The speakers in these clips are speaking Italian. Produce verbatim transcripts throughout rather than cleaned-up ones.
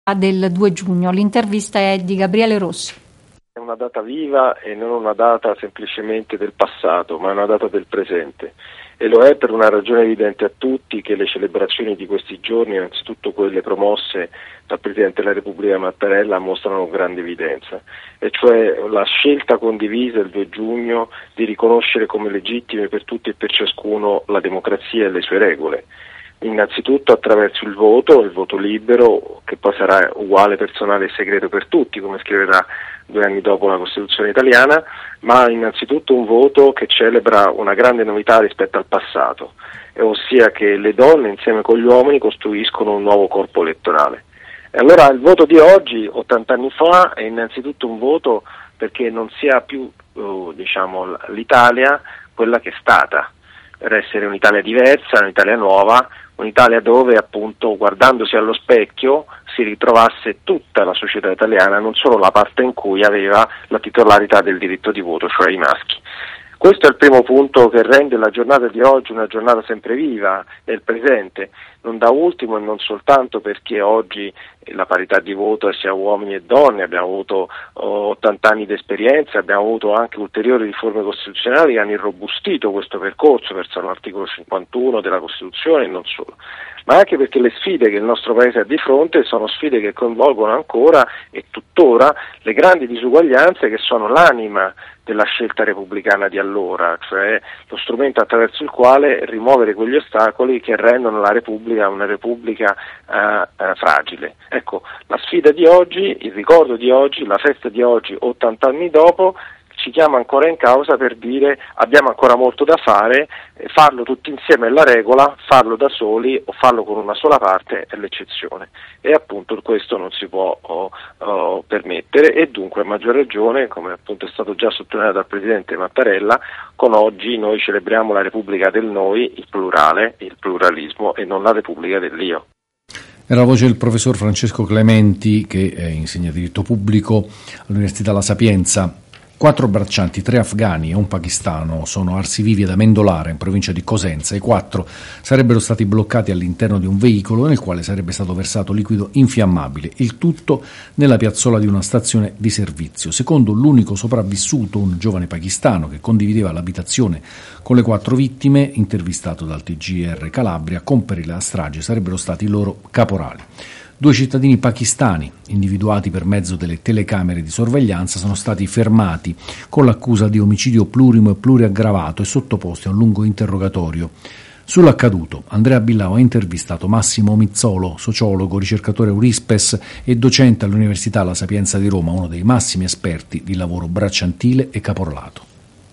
del due giugno. L'intervista è di Gabriele Rossi. È una data viva e non una data semplicemente del passato, ma una data del presente. E lo è per una ragione evidente a tutti, che le celebrazioni di questi giorni, innanzitutto quelle promosse dal Presidente della Repubblica Mattarella, mostrano grande evidenza, e cioè la scelta condivisa il due giugno di riconoscere come legittime per tutti e per ciascuno la democrazia e le sue regole. Innanzitutto attraverso il voto, il voto libero, che poi sarà uguale, personale e segreto per tutti, come scriverà due anni dopo la Costituzione italiana, ma innanzitutto un voto che celebra una grande novità rispetto al passato, ossia che le donne insieme con gli uomini costruiscono un nuovo corpo elettorale. E allora il voto di oggi, ottanta anni fa, è innanzitutto un voto perché non sia più uh, diciamo, l'Italia quella che è stata, per essere un'Italia diversa, un'Italia nuova, un'Italia dove appunto guardandosi allo specchio si ritrovasse tutta la società italiana, non solo la parte in cui aveva la titolarità del diritto di voto, cioè i maschi. Questo è il primo punto che rende la giornata di oggi una giornata sempre viva nel presente, non da ultimo e non soltanto perché oggi la parità di voto è sia uomini e donne, abbiamo avuto ottanta anni di esperienza, abbiamo avuto anche ulteriori riforme costituzionali che hanno irrobustito questo percorso verso l'articolo cinquantuno della Costituzione e non solo, ma anche perché le sfide che il nostro Paese ha di fronte sono sfide che coinvolgono ancora e tuttora le grandi disuguaglianze che sono l'anima della scelta repubblicana di allora, cioè lo strumento attraverso il quale rimuovere quegli ostacoli che rendono la Repubblica una Repubblica eh, eh, fragile. Ecco, la sfida di oggi, il ricordo di oggi, la festa di oggi, ottanta anni dopo, ci chiama ancora in causa per dire abbiamo ancora molto da fare, farlo tutti insieme è la regola, farlo da soli o farlo con una sola parte è l'eccezione, e appunto questo non si può oh, oh, permettere, e dunque a maggior ragione, come appunto è stato già sottolineato dal Presidente Mattarella, con oggi noi celebriamo la Repubblica del noi, il plurale, il pluralismo, e non la Repubblica dell'io. Era la voce del professor Francesco Clementi, che insegna diritto pubblico all'Università La Sapienza. Quattro braccianti, tre afghani e un pakistano sono arsi vivi ad Amendolara, in provincia di Cosenza. I quattro sarebbero stati bloccati all'interno di un veicolo nel quale sarebbe stato versato liquido infiammabile, il tutto nella piazzola di una stazione di servizio. Secondo l'unico sopravvissuto, un giovane pakistano che condivideva l'abitazione con le quattro vittime, intervistato dal T G R Calabria, compiere la strage sarebbero stati i loro caporali. Due cittadini pakistani, individuati per mezzo delle telecamere di sorveglianza, sono stati fermati con l'accusa di omicidio plurimo e pluriaggravato e sottoposti a un lungo interrogatorio. Sull'accaduto, Andrea Billao ha intervistato Massimo Mizzolo, sociologo, ricercatore Eurispes e docente all'Università La Sapienza di Roma, uno dei massimi esperti di lavoro bracciantile e caporalato.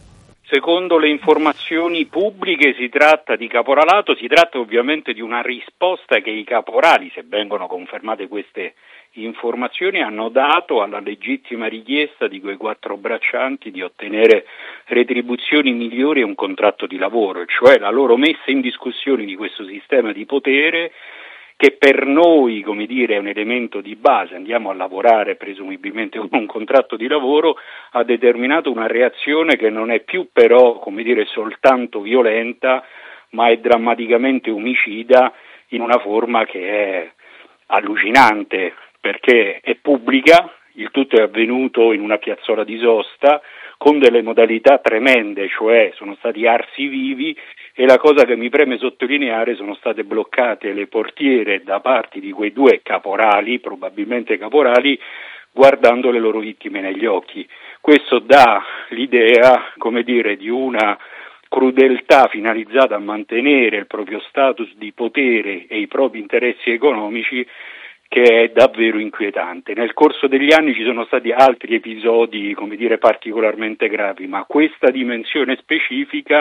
Secondo le informazioni pubbliche si tratta di caporalato, si tratta ovviamente di una risposta che i caporali, se vengono confermate queste informazioni, hanno dato alla legittima richiesta di quei quattro braccianti di ottenere retribuzioni migliori e un contratto di lavoro, cioè la loro messa in discussione di questo sistema di potere che per noi, come dire, è un elemento di base, andiamo a lavorare presumibilmente con un contratto di lavoro, ha determinato una reazione che non è più però, come dire, soltanto violenta, ma è drammaticamente omicida in una forma che è allucinante, perché è pubblica, il tutto è avvenuto in una piazzola di sosta, con delle modalità tremende, cioè sono stati arsi vivi, e la cosa che mi preme sottolineare, sono state bloccate le portiere da parte di quei due caporali, probabilmente caporali, guardando le loro vittime negli occhi. Questo dà l'idea, come dire, di una crudeltà finalizzata a mantenere il proprio status di potere e i propri interessi economici, che è davvero inquietante. Nel corso degli anni ci sono stati altri episodi, come dire, particolarmente gravi, ma questa dimensione specifica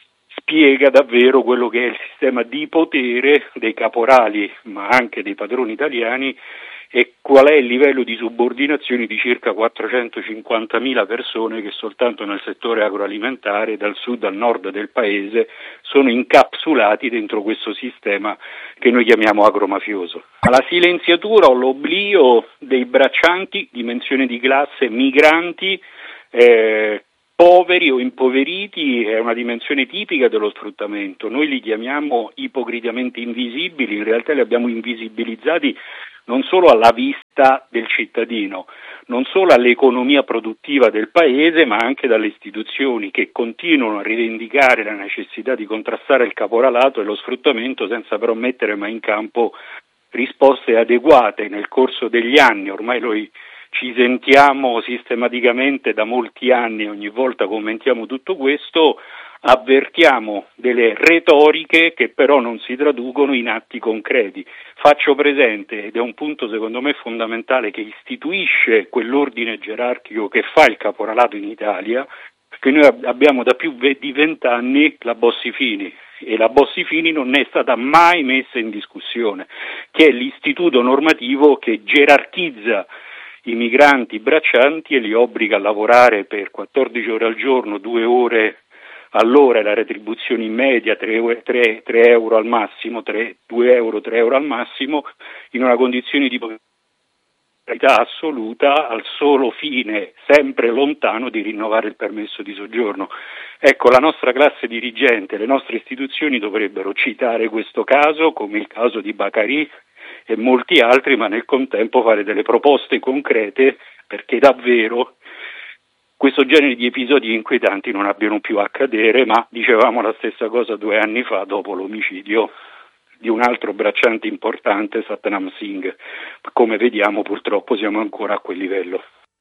spiega davvero quello che è il sistema di potere dei caporali, ma anche dei padroni italiani, e qual è il livello di subordinazione di circa quattrocentocinquantamila persone che soltanto nel settore agroalimentare, dal sud al nord del paese, sono incapsulati dentro questo sistema che noi chiamiamo agromafioso. La silenziatura o l'oblio dei braccianti, dimensione di classe, migranti, eh, poveri o impoveriti, è una dimensione tipica dello sfruttamento. Noi li chiamiamo ipocritamente invisibili, in realtà li abbiamo invisibilizzati non solo alla vista del cittadino, non solo all'economia produttiva del paese, ma anche dalle istituzioni che continuano a rivendicare la necessità di contrastare il caporalato e lo sfruttamento senza però mettere mai in campo risposte adeguate. Nel corso degli anni, ormai noi ci sentiamo sistematicamente da molti anni, ogni volta commentiamo tutto questo, avvertiamo delle retoriche che però non si traducono in atti concreti. Faccio presente, ed è un punto secondo me fondamentale che istituisce quell'ordine gerarchico che fa il caporalato in Italia, che noi abbiamo da più di vent'anni la Bossi-Fini, e la Bossi-Fini non è stata mai messa in discussione, che è l'istituto normativo che gerarchizza i migranti braccianti e li obbliga a lavorare per quattordici ore al giorno, due ore all'ora, e la retribuzione in media tre euro al massimo, due euro, tre euro al massimo, in una condizione di povertà assoluta, al solo fine, sempre lontano, di rinnovare il permesso di soggiorno. Ecco, la nostra classe dirigente, le nostre istituzioni dovrebbero citare questo caso, come il caso di Baccarì e molti altri, ma nel contempo fare delle proposte concrete perché davvero questo genere di episodi inquietanti non abbiano più a accadere. Ma dicevamo la stessa cosa due anni fa dopo l'omicidio di un altro bracciante importante, Satnam Singh. Come vediamo, purtroppo siamo ancora a quel livello.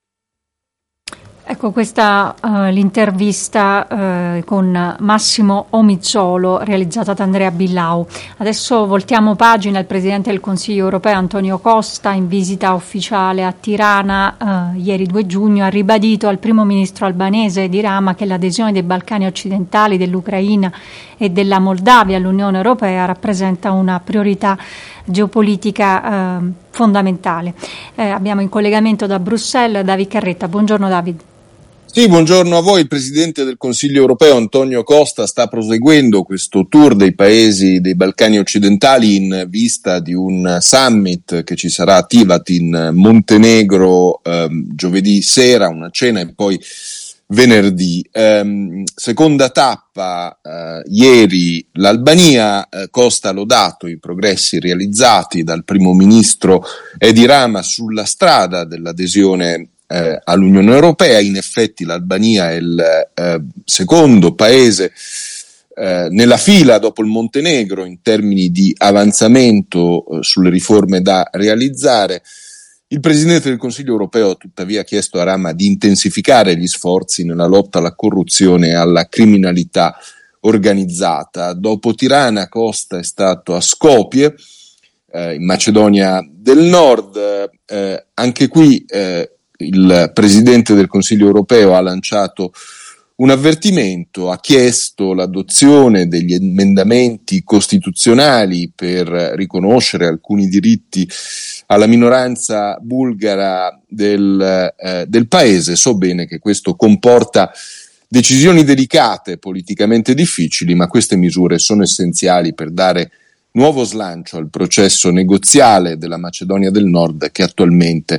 Ecco, questa uh, l'intervista uh, con Massimo Omizzolo realizzata da Andrea Billau. Adesso voltiamo pagina. Il Presidente del Consiglio europeo Antonio Costa, in visita ufficiale a Tirana uh, ieri due giugno, ha ribadito al primo ministro albanese Edi Rama che l'adesione dei Balcani occidentali, dell'Ucraina e della Moldavia all'Unione Europea rappresenta una priorità geopolitica uh, fondamentale. Eh, abbiamo in collegamento da Bruxelles David Carretta. Buongiorno David. Sì, buongiorno a voi. Il Presidente del Consiglio europeo Antonio Costa sta proseguendo questo tour dei paesi dei Balcani occidentali in vista di un summit che ci sarà a Tivat in Montenegro ehm, giovedì sera, una cena, e poi venerdì. Ehm, seconda tappa, eh, ieri l'Albania. eh, Costa ha lodato i progressi realizzati dal primo ministro Edi Rama sulla strada dell'adesione Eh, all'Unione Europea. In effetti l'Albania è il eh, secondo paese eh, nella fila dopo il Montenegro in termini di avanzamento eh, sulle riforme da realizzare. Il Presidente del Consiglio europeo ha tuttavia chiesto a Rama di intensificare gli sforzi nella lotta alla corruzione e alla criminalità organizzata. Dopo Tirana, Costa è stato a Skopje, eh, in Macedonia del Nord. Eh, anche qui eh, il Presidente del Consiglio europeo ha lanciato un avvertimento, ha chiesto l'adozione degli emendamenti costituzionali per riconoscere alcuni diritti alla minoranza bulgara del, eh, del paese. So bene che questo comporta decisioni delicate, politicamente difficili, ma queste misure sono essenziali per dare nuovo slancio al processo negoziale della Macedonia del Nord, che attualmente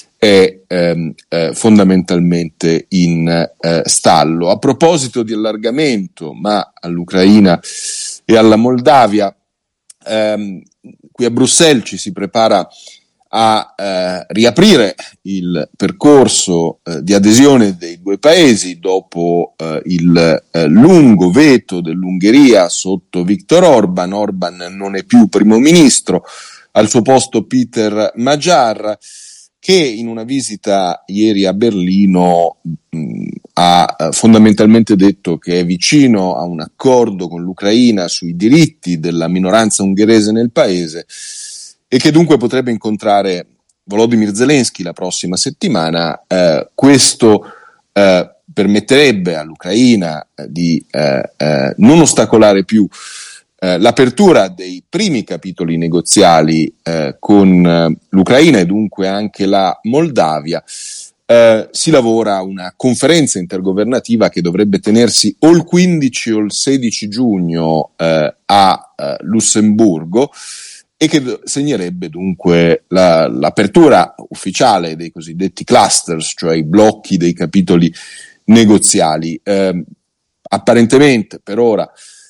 è ehm, eh, fondamentalmente in eh, stallo. A proposito di allargamento, ma all'Ucraina e alla Moldavia, ehm, qui a Bruxelles ci si prepara a eh, riaprire il percorso eh, di adesione dei due paesi dopo eh, il eh, lungo veto dell'Ungheria sotto Viktor Orban. Orban non è più primo ministro, al suo posto Peter Magyar, che in una visita ieri a Berlino mh, ha eh, fondamentalmente detto che è vicino a un accordo con l'Ucraina sui diritti della minoranza ungherese nel paese e che dunque potrebbe incontrare Volodymyr Zelensky la prossima settimana. Eh, questo eh, permetterebbe all'Ucraina eh, di eh, eh, non ostacolare più Eh, l'apertura dei primi capitoli negoziali eh, con eh, l'Ucraina e dunque anche la Moldavia. Eh, si lavora a una conferenza intergovernativa che dovrebbe tenersi o il quindici o il sedici giugno eh, a eh, Lussemburgo, e che segnerebbe dunque la, l'apertura ufficiale dei cosiddetti clusters, cioè i blocchi dei capitoli negoziali. Eh, apparentemente per ora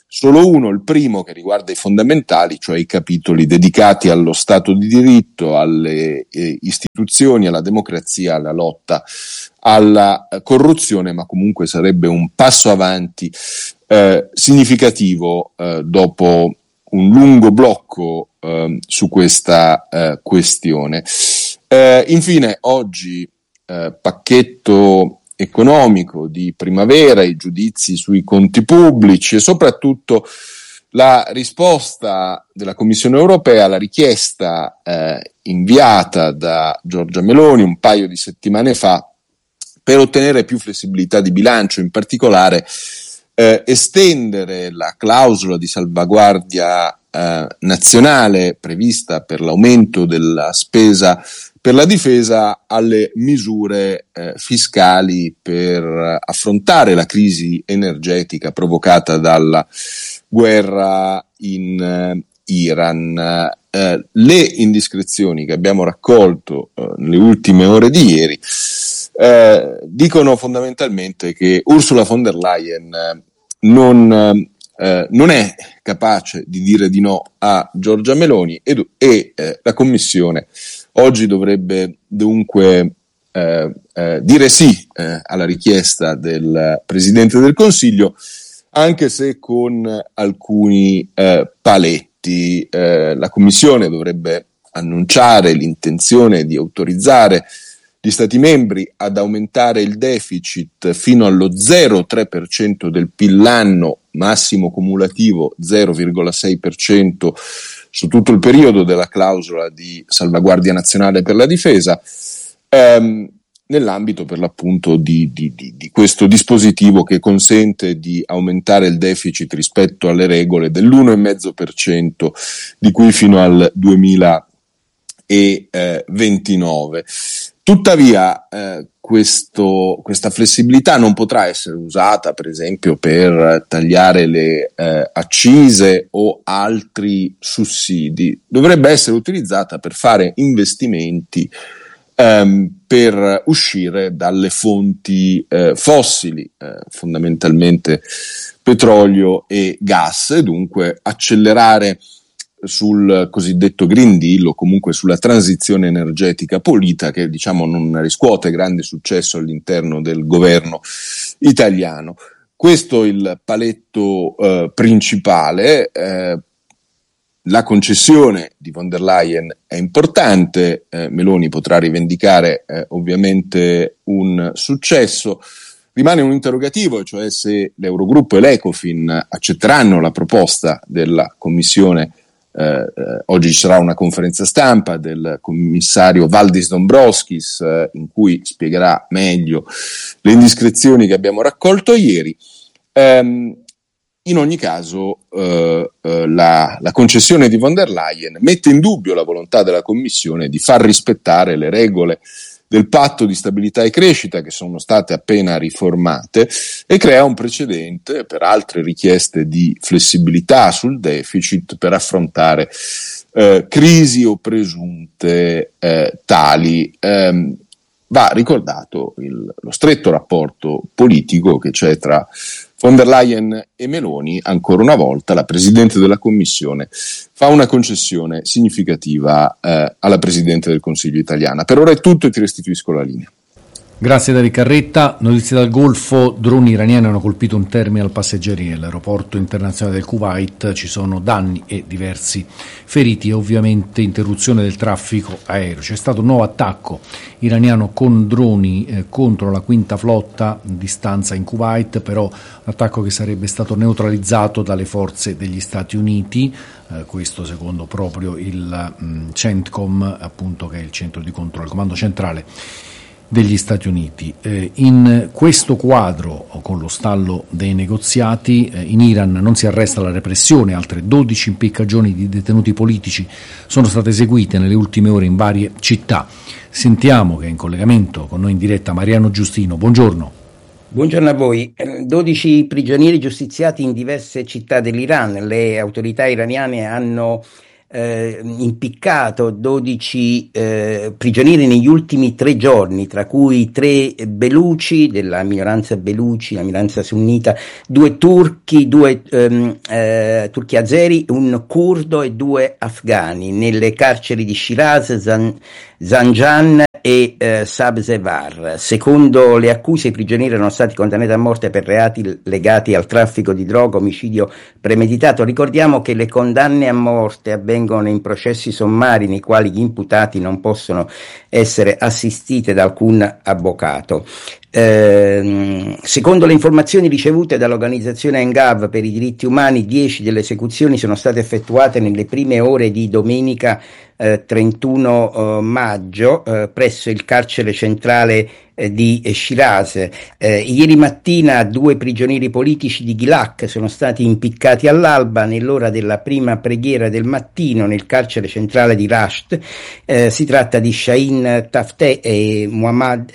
solo uno, il primo, che riguarda i fondamentali, cioè i capitoli dedicati allo Stato di diritto, alle eh, istituzioni, alla democrazia, alla lotta alla corruzione, ma comunque sarebbe un passo avanti eh, significativo eh, dopo un lungo blocco eh, su questa eh, questione. Eh, infine, oggi eh, pacchetto economico di primavera, i giudizi sui conti pubblici e soprattutto la risposta della Commissione europea alla richiesta eh, inviata da Giorgia Meloni un paio di settimane fa per ottenere più flessibilità di bilancio, in particolare eh, estendere la clausola di salvaguardia eh, nazionale prevista per l'aumento della spesa per la difesa alle misure eh, fiscali per affrontare la crisi energetica provocata dalla guerra in eh, Iran. Eh, le indiscrezioni che abbiamo raccolto eh, nelle ultime ore di ieri eh, dicono fondamentalmente che Ursula von der Leyen eh, non, eh, non è capace di dire di no a Giorgia Meloni ed, e eh, la Commissione oggi dovrebbe dunque eh, eh, dire sì eh, alla richiesta del Presidente del Consiglio, anche se con alcuni eh, paletti. Eh, la Commissione dovrebbe annunciare l'intenzione di autorizzare gli Stati membri ad aumentare il deficit fino allo zero virgola tre per cento del P I L l'anno, massimo cumulativo zero virgola sei per cento su tutto il periodo della clausola di salvaguardia nazionale per la difesa, ehm, nell'ambito per l'appunto di, di, di, di questo dispositivo che consente di aumentare il deficit rispetto alle regole dell'uno virgola cinque per cento di qui fino al duemilaventinove. Tuttavia eh, questo, questa flessibilità non potrà essere usata per esempio per tagliare le eh, accise o altri sussidi, dovrebbe essere utilizzata per fare investimenti ehm, per uscire dalle fonti eh, fossili, eh, fondamentalmente petrolio e gas, e dunque accelerare sul cosiddetto Green Deal o comunque sulla transizione energetica pulita che diciamo non riscuote grande successo all'interno del governo italiano. Questo è il paletto eh, principale. Eh, la concessione di von der Leyen è importante, eh, Meloni potrà rivendicare eh, ovviamente un successo. Rimane un interrogativo, cioè se l'Eurogruppo e l'Ecofin accetteranno la proposta della Commissione. Eh, eh, oggi ci sarà una conferenza stampa del commissario Valdis Dombrovskis eh, in cui spiegherà meglio le indiscrezioni che abbiamo raccolto ieri. Um, in ogni caso eh, eh, la, la concessione di von der Leyen mette in dubbio la volontà della Commissione di far rispettare le regole del patto di stabilità e crescita che sono state appena riformate e crea un precedente per altre richieste di flessibilità sul deficit per affrontare eh, crisi o presunte eh, tali. Eh, va ricordato il, lo stretto rapporto politico che c'è tra von der Leyen e Meloni. Ancora una volta la Presidente della Commissione fa una concessione significativa eh, alla Presidente del Consiglio italiana. Per ora è tutto e ti restituisco la linea. Grazie David Carretta. Notizie dal Golfo: droni iraniani hanno colpito un terminal passeggeri nell'aeroporto internazionale del Kuwait, ci sono danni e diversi feriti e ovviamente interruzione del traffico aereo. C'è stato un nuovo attacco iraniano con droni eh, contro la quinta flotta di stanza in Kuwait, però un attacco che sarebbe stato neutralizzato dalle forze degli Stati Uniti, eh, questo secondo proprio il mh, CENTCOM, appunto, che è il centro di controllo, il comando centrale degli Stati Uniti. Eh, in questo quadro, con lo stallo dei negoziati, eh, in Iran non si arresta la repressione, altre dodici impiccagioni di detenuti politici sono state eseguite nelle ultime ore in varie città. Sentiamo che è in collegamento con noi in diretta Mariano Giustino. Buongiorno. Buongiorno a voi. dodici prigionieri giustiziati in diverse città dell'Iran. Le autorità iraniane hanno eh, impiccato dodici eh, prigionieri negli ultimi tre giorni, tra cui tre beluci della minoranza beluci, la minoranza sunnita, due turchi, due ehm, eh, turchi azeri, un curdo e due afghani nelle carceri di Shiraz, Zan, Zanjan e eh, Sabzevar. Secondo le accuse, i prigionieri erano stati condannati a morte per reati legati al traffico di droga, omicidio premeditato. Ricordiamo che le condanne a morte avvengono in processi sommari nei quali gli imputati non possono essere assistiti da alcun avvocato. Eh, secondo le informazioni ricevute dall'organizzazione Engav per i diritti umani, dieci delle esecuzioni sono state effettuate nelle prime ore di domenica eh, trentuno eh, maggio eh, presso il carcere centrale eh, di Shiraz. Eh, ieri mattina due prigionieri politici di Gilak sono stati impiccati all'alba nell'ora della prima preghiera del mattino nel carcere centrale di Rasht. Eh, si tratta di Shahin Tafteh e Muhammad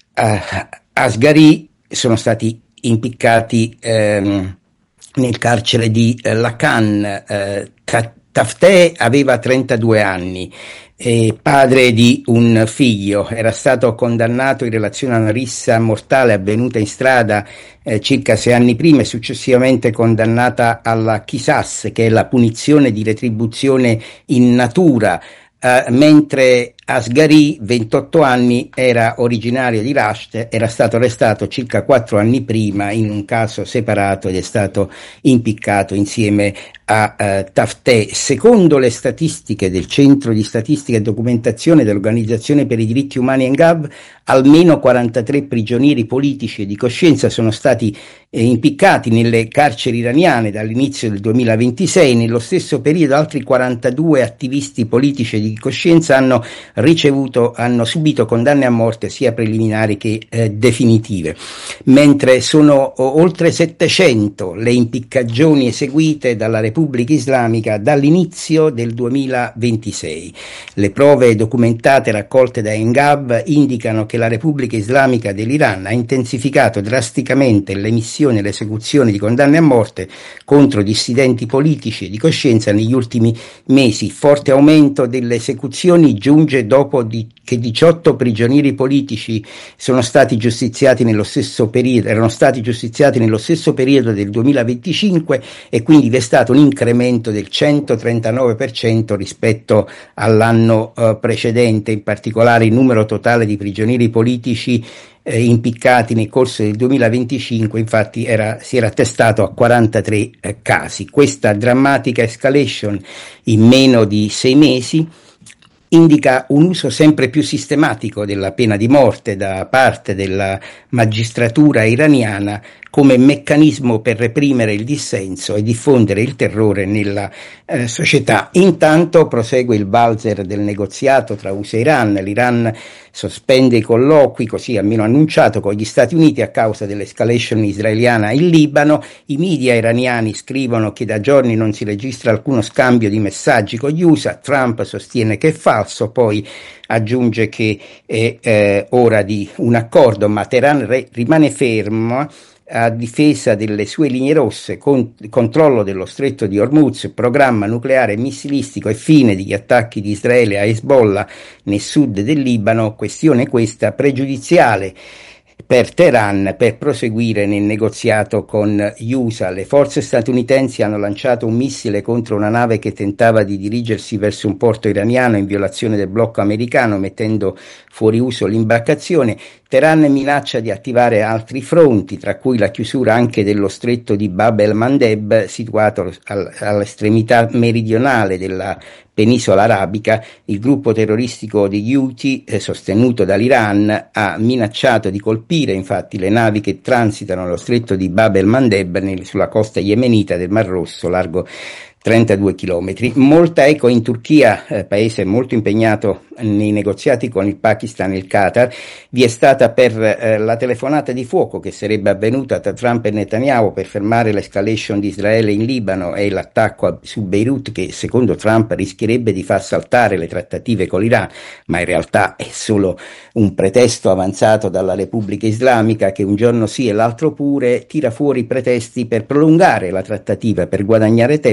Uh, Asghari, sono stati impiccati ehm, nel carcere di eh, Lacan. Eh, Tafteh aveva trentadue anni, eh, padre di un figlio, era stato condannato in relazione a una rissa mortale avvenuta in strada eh, circa sei anni prima e successivamente condannata alla qisas, che è la punizione di retribuzione in natura, eh, mentre Asghari, ventotto anni, era originario di Rasht, era stato arrestato circa quattro anni prima in un caso separato ed è stato impiccato insieme a uh, Tafteh. Secondo le statistiche del Centro di Statistica e Documentazione dell'Organizzazione per i diritti umani Engav, almeno quarantatré prigionieri politici e di coscienza sono stati eh, impiccati nelle carceri iraniane dall'inizio del duemilaventisei. Nello stesso periodo altri quarantadue attivisti politici e di coscienza hanno ricevuto, hanno subito condanne a morte sia preliminari che eh, definitive, mentre sono o, oltre settecento le impiccagioni eseguite dalla Repubblica Islamica dall'inizio del duemilaventisei. Le prove documentate raccolte da Engav indicano che la Repubblica Islamica dell'Iran ha intensificato drasticamente l'emissione e l'esecuzione di condanne a morte contro dissidenti politici e di coscienza negli ultimi mesi. Il forte aumento delle esecuzioni giunge dopo di, che diciotto prigionieri politici sono stati giustiziati nello stesso periodo, erano stati giustiziati nello stesso periodo del duemilaventicinque e quindi vi è stato un incremento del centotrentanove per cento rispetto all'anno eh, precedente. In particolare il numero totale di prigionieri politici eh, impiccati nel corso del duemilaventicinque infatti era, si era attestato a quarantatré eh, casi. Questa drammatica escalation in meno di sei mesi indica un uso sempre più sistematico della pena di morte da parte della magistratura iraniana come meccanismo per reprimere il dissenso e diffondere il terrore nella eh, società. Intanto prosegue il valzer del negoziato tra U S A e Iran. L'Iran sospende i colloqui, così almeno annunciato, con gli Stati Uniti a causa dell'escalation israeliana in Libano. I media iraniani scrivono che da giorni non si registra alcuno scambio di messaggi con gli U S A. Trump sostiene che è falso, poi aggiunge che è eh, ora di un accordo, ma Teheran re- rimane fermo a difesa delle sue linee rosse, con, controllo dello stretto di Hormuz, programma nucleare missilistico e fine degli attacchi di Israele a Hezbollah nel sud del Libano, questione questa pregiudiziale per Teheran per proseguire nel negoziato con gli U S A. Le forze statunitensi hanno lanciato un missile contro una nave che tentava di dirigersi verso un porto iraniano in violazione del blocco americano, mettendo fuori uso l'imbarcazione. Teheran minaccia di attivare altri fronti, tra cui la chiusura anche dello stretto di Bab el-Mandeb, situato al, all'estremità meridionale della penisola arabica. Il gruppo terroristico degli Houthi, eh, sostenuto dall'Iran, ha minacciato di colpire infatti le navi che transitano lo stretto di Bab el-Mandeb nel, sulla costa yemenita del Mar Rosso, largo trentadue chilometri. Molta eco in Turchia, eh, paese molto impegnato nei negoziati con il Pakistan e il Qatar. Vi è stata per eh, la telefonata di fuoco che sarebbe avvenuta tra Trump e Netanyahu per fermare l'escalation di Israele in Libano e l'attacco a, su Beirut, che secondo Trump rischierebbe di far saltare le trattative con l'Iran, ma in realtà è solo un pretesto avanzato dalla Repubblica Islamica, che un giorno sì e l'altro pure tira fuori pretesti per prolungare la trattativa, per guadagnare tempo, per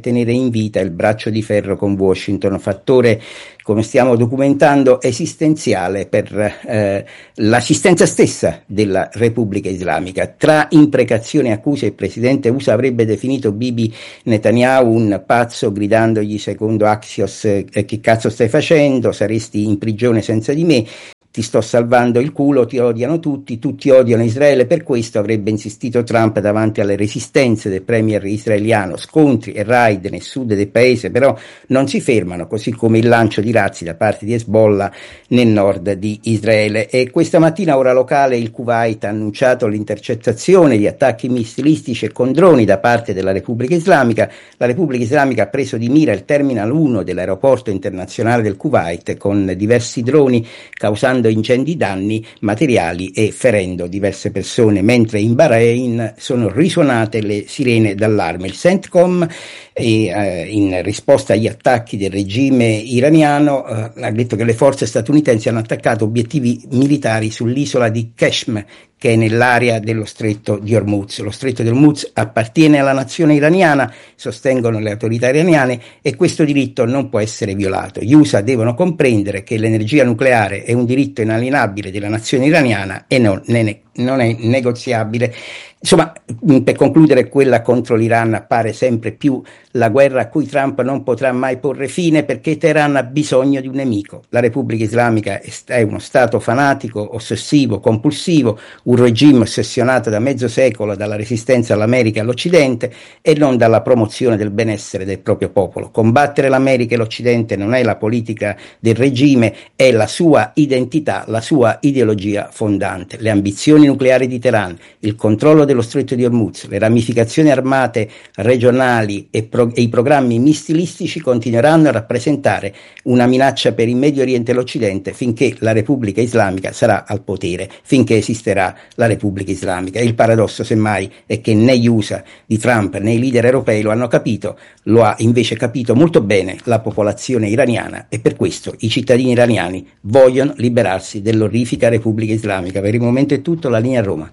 tenere in vita il braccio di ferro con Washington, fattore, come stiamo documentando, esistenziale per eh, l'assistenza stessa della Repubblica Islamica. Tra imprecazioni e accuse il presidente U S A avrebbe definito Bibi Netanyahu un pazzo, gridandogli secondo Axios eh, che cazzo stai facendo, saresti in prigione senza di me, ti sto salvando il culo, ti odiano tutti, tutti odiano Israele, per questo avrebbe insistito Trump davanti alle resistenze del premier israeliano. Scontri e raid nel sud del paese però non si fermano, così come il lancio di razzi da parte di Hezbollah nel nord di Israele. E questa mattina, ora locale, il Kuwait ha annunciato l'intercettazione di attacchi missilistici e con droni da parte della Repubblica Islamica. La Repubblica Islamica ha preso di mira il Terminal uno dell'aeroporto internazionale del Kuwait con diversi droni, causando incendi, danni materiali e ferendo diverse persone, mentre in Bahrain sono risuonate le sirene d'allarme. Il CENTCOM, e, eh, in risposta agli attacchi del regime iraniano, eh, ha detto che le forze statunitensi hanno attaccato obiettivi militari sull'isola di Qeshm, che è nell'area dello stretto di Hormuz. Lo stretto di Hormuz appartiene alla nazione iraniana, sostengono le autorità iraniane, e questo diritto non può essere violato. Gli U S A devono comprendere che l'energia nucleare è un diritto inalienabile della nazione iraniana e non, ne, non è negoziabile. Insomma, per concludere, quella contro l'Iran appare sempre più la guerra a cui Trump non potrà mai porre fine, perché Teheran ha bisogno di un nemico. La Repubblica Islamica è uno stato fanatico, ossessivo, compulsivo, un regime ossessionato da mezzo secolo dalla resistenza all'America e all'Occidente e non dalla promozione del benessere del proprio popolo. Combattere l'America e l'Occidente non è la politica del regime, è la sua identità, la sua ideologia fondante. Le ambizioni nucleari di Teheran, il controllo dello stretto di Hormuz, le ramificazioni armate regionali e, pro- e i programmi missilistici continueranno a rappresentare una minaccia per il Medio Oriente e l'Occidente finché la Repubblica Islamica sarà al potere, finché esisterà la Repubblica Islamica. E il paradosso, semmai, è che né gli U S A di Trump né i leader europei lo hanno capito, lo ha invece capito molto bene la popolazione iraniana, e per questo i cittadini iraniani vogliono liberarsi dell'orrifica Repubblica Islamica. Per il momento è tutto, la linea a Roma.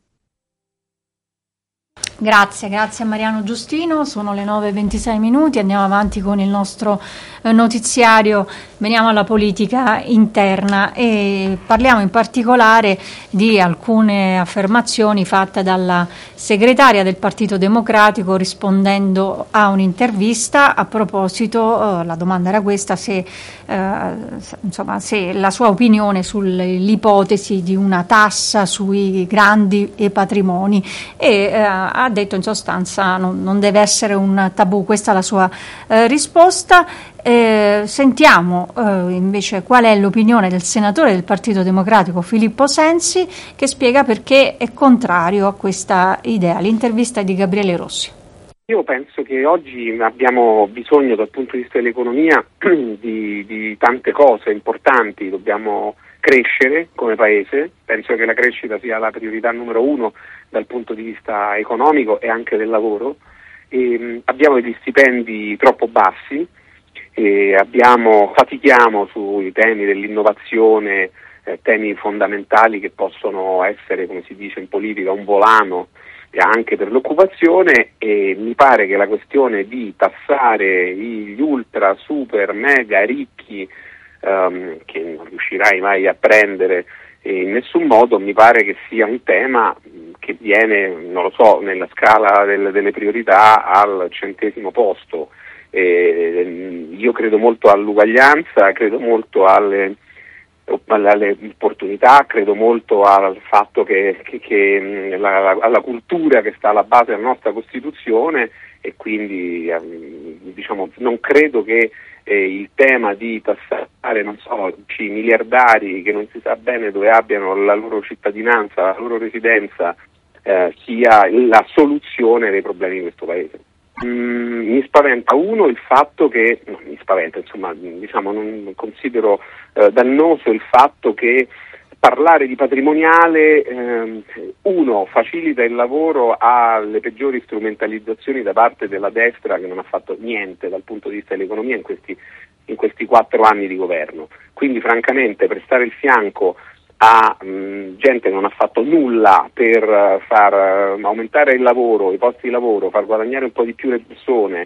Grazie, grazie a Mariano Giustino, sono le nove e ventisei minuti, andiamo avanti con il nostro eh, notiziario, veniamo alla politica interna e parliamo in particolare di alcune affermazioni fatte dalla segretaria del Partito Democratico rispondendo a un'intervista. A proposito, eh, la domanda era questa, se, eh, insomma, se la sua opinione sull'ipotesi di una tassa sui grandi e patrimoni, e eh, ha detto in sostanza non, non deve essere un tabù. Questa è la sua eh, risposta. Eh, sentiamo eh, invece qual è l'opinione del senatore del Partito Democratico Filippo Sensi, che spiega perché è contrario a questa idea. L'intervista è di Gabriele Rossi. Io penso che oggi abbiamo bisogno dal punto di vista dell'economia di, di tante cose importanti. Dobbiamo crescere come paese, penso che la crescita sia la priorità numero uno dal punto di vista economico e anche del lavoro. E, mh, abbiamo degli stipendi troppo bassi, e abbiamo, fatichiamo sui temi dell'innovazione, eh, temi fondamentali che possono essere, come si dice in politica, un volano anche per l'occupazione, e mi pare che la questione di tassare gli ultra, super, mega ricchi um, che non riuscirai mai a prendere in nessun modo, mi pare che sia un tema che viene, non lo so, nella scala del, delle priorità al centesimo posto. Eh, io credo molto all'uguaglianza, credo molto alle, alle opportunità, credo molto al fatto che, che, che la, alla cultura che sta alla base della nostra Costituzione, e quindi eh, diciamo non credo che eh, il tema di tassare, non so, i miliardari che non si sa bene dove abbiano la loro cittadinanza, la loro residenza, eh, sia la soluzione dei problemi di questo Paese. Mm, mi spaventa uno il fatto che, no, mi spaventa, insomma, diciamo, non considero eh, dannoso il fatto che parlare di patrimoniale, ehm, uno, facilita il lavoro alle peggiori strumentalizzazioni da parte della destra, che non ha fatto niente dal punto di vista dell'economia in questi, in questi quattro anni di governo. Quindi francamente prestare il fianco a mh, gente che non ha fatto nulla per uh, far uh, aumentare il lavoro, i posti di lavoro, far guadagnare un po' di più le persone